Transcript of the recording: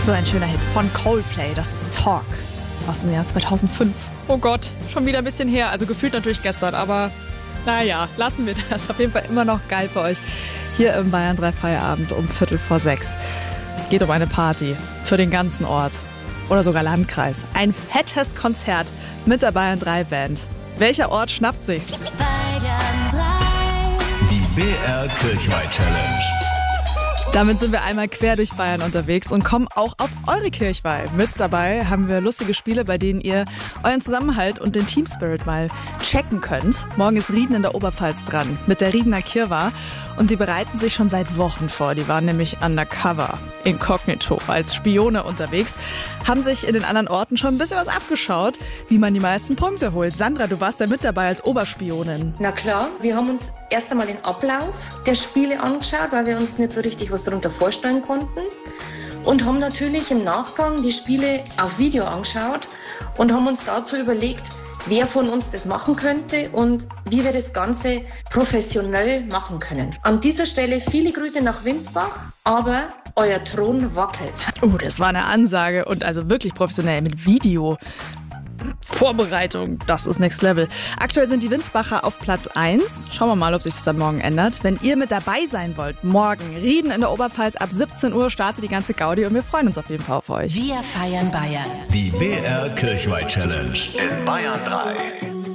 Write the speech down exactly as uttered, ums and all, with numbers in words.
So ein schöner Hit von Coldplay, das ist Talk aus dem Jahr zweitausendfünf. Oh Gott, schon wieder ein bisschen her, also gefühlt natürlich gestern, aber naja, lassen wir das. Auf jeden Fall immer noch geil für euch hier im Bayern drei Feierabend um Viertel vor sechs. Es geht um eine Party für den ganzen Ort oder sogar Landkreis. Ein fettes Konzert mit der Bayern drei Band. Welcher Ort schnappt sich's? Bayern drei. Die B R Kirchweih Challenge. Damit sind wir einmal quer durch Bayern unterwegs und kommen auch auf eure Kirchweih. Mit dabei haben wir lustige Spiele, bei denen ihr euren Zusammenhalt und den Team Spirit mal checken könnt. Morgen ist Rieden in der Oberpfalz dran mit der Riedener Kirwa und die bereiten sich schon seit Wochen vor. Die waren nämlich undercover, inkognito, als Spione unterwegs, haben sich in den anderen Orten schon ein bisschen was abgeschaut, wie man die meisten Punkte holt. Sandra, du warst ja mit dabei als Oberspionin. Na klar, wir haben uns erst einmal den Ablauf der Spiele angeschaut, weil wir uns nicht so richtig was darunter vorstellen konnten und haben natürlich im Nachgang die Spiele auf Video angeschaut und haben uns dazu überlegt, wer von uns das machen könnte und wie wir das Ganze professionell machen können. An dieser Stelle viele Grüße nach Winsbach, aber euer Thron wackelt. Oh, das war eine Ansage und also wirklich professionell mit Video. Vorbereitung, das ist Next Level. Aktuell sind die Winsbacher auf Platz eins. Schauen wir mal, ob sich das dann morgen ändert. Wenn ihr mit dabei sein wollt, morgen Rieden in der Oberpfalz ab siebzehn Uhr startet die ganze Gaudi und wir freuen uns auf jeden Fall auf euch. Wir feiern Bayern. Die B R Kirchweih Challenge in Bayern drei.